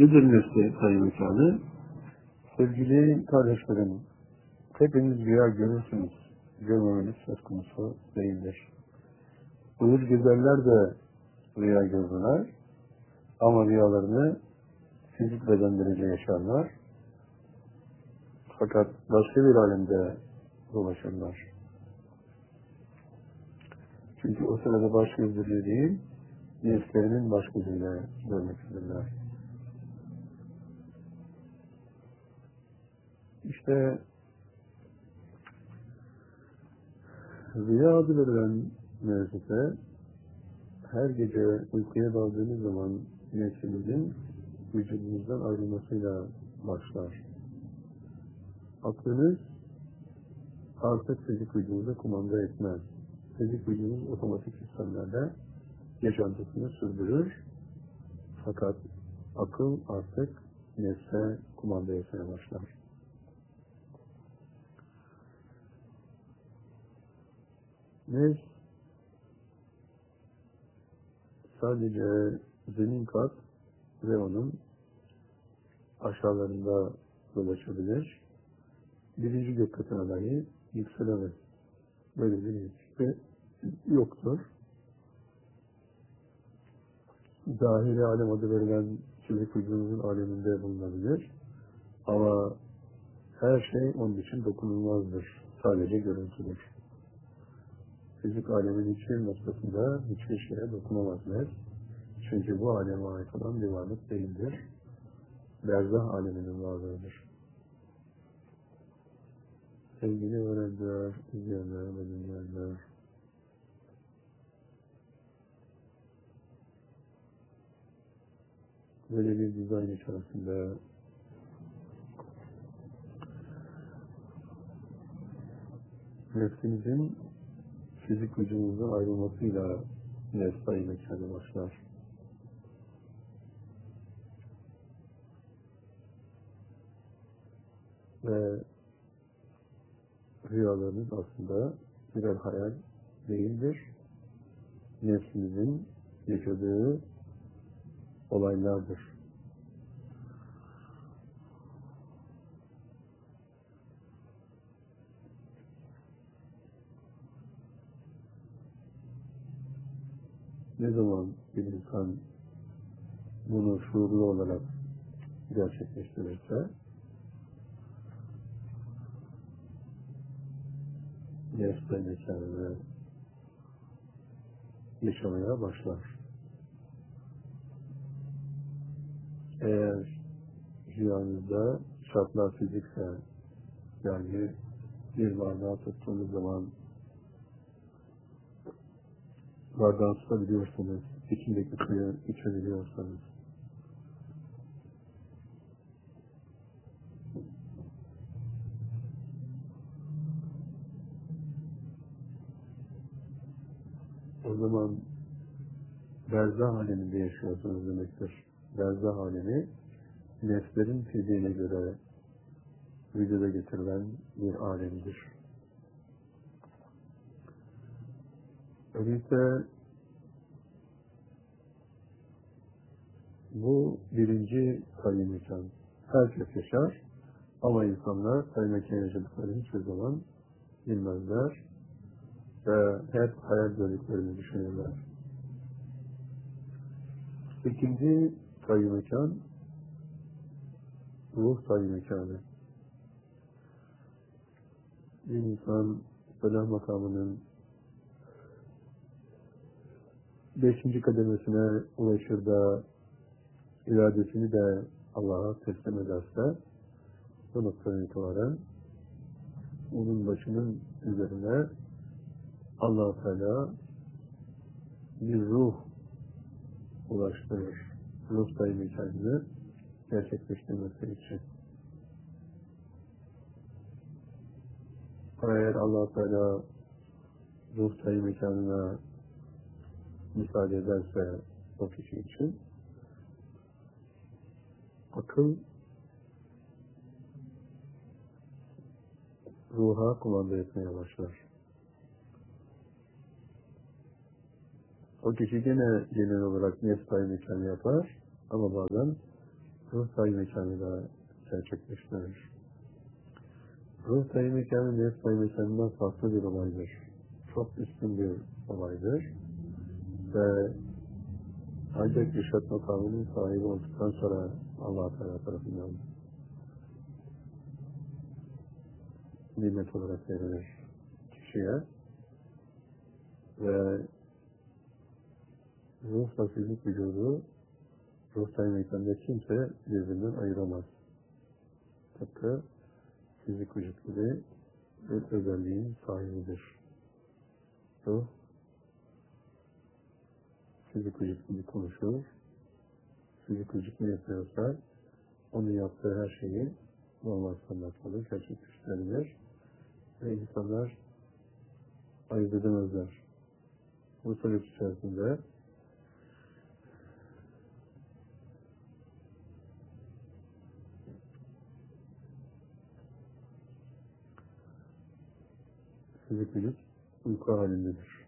Nedir nesli sayı mekanı? Sevgili kardeşlerim, hepiniz rüya görürsünüz. Görmemeniz söz konusu değildir. Uyur gezerler de rüya görürler. Ama rüyalarını fizik bedenleriyle yaşarlar. Fakat başka bir alemde dolaşırlar. Çünkü o sırada baş gözleriyle değil, nefslerinin baş gözüyle görmektedirler. İşte rüya adı verilen mevzuda her gece uykuya daldığınız zaman nefsinizin vücudunuzdan ayrılmasıyla başlar. Aklınız artık fizik vücudunuza kumanda etmez. Fizik vücudunuz otomatik sistemlerle yaşantısını sürdürür. Fakat akıl artık nefse kumanda etmeye başlar. Nefs sadece zemin kat ve onun aşağılarında dolaşabilir. Birinci gök katına dahi yükselemez. Böyle bir yetişme yoktur. Zahiri alem adı verilen fizik vücudunuzun aleminde bulunabilir. Ama her şey onun için dokunulmazdır. Sadece görüntüdür. Fizik alemin hiçbir noktasında hiçbir şeye dokunamazlar. Çünkü bu aleme ait olan bir varlık değildir. Berzah aleminin varlığıdır. Sevgili öğrenciler, izleyenler ve dinleyenler, böyle bir dizayn içerisinde nefsinizin fizik vücudunuzdan ayrılmasıyla nefs sayı mekanı başlar. Ve rüyalarınız aslında birer hayal değildir. Nefsinizin yaşadığı olaylardır. Ne zaman bir insan bunu şuurlu olarak gerçekleştirirse nefs mekanını yaşamaya başlar. Eğer rüyanızda şartlar fizikse, yani bir bardağı tuttuğunuz zaman bardağı tutabiliyorsanız, içindeki suyu içebiliyorsanız, o zaman berzah aleminde yaşıyorsunuz demektir. Berzah alemi nefslerin fiziğine göre vücuda getirilen bir alemdir. Öyleyse bu birinci sayı mekan. Herkes yaşar ama insanlar sayı mekan yaşadıklarını hiçbir zaman bilmezler ve hep hayal gördüklerini düşünürler. İkinci sayı mekan ruh sayı mekanı. Bir insan selam makamının 5. kademesine ulaşır da iradesini de Allah'a teslim ederse bu noktadan itibaren onun başının üzerine Allah-u Teala bir ruh ulaştırır. Ruh sayı mekanını gerçekleştirmesi için. Eğer Allah-u Teala ruh sayı mekanına müsaade ederse o kişi için akıl ruha kumanda etmeye başlar. O kişi gene genel olarak nefs sayı mekanı yapar ama bazen ruh sayı mekanıyla gerçekleştirir. Ruh sayı mekanı nefs sayı mekanından farklı bir olaydır. Çok üstün bir olaydır. Ve ancak irşat makamının sahibi olduktan sonra Allah-u Teala tarafından nimet olarak verilir kişiye. Ve ruhla fizik vücudu ruh sayı mekanında kimse birbirinden ayıramaz. Tıpkı fizik vücut gibi bir özelliğin sahibidir. Ruh fizik vücut gibi konuşur. Fizik vücut ne yapıyorsa onun yaptığı her şeyi normal standartlarda gerçekleştirilir. Ve insanlar ayırt edemezler. Bu süreç içerisinde fizik vücut uyku halindedir.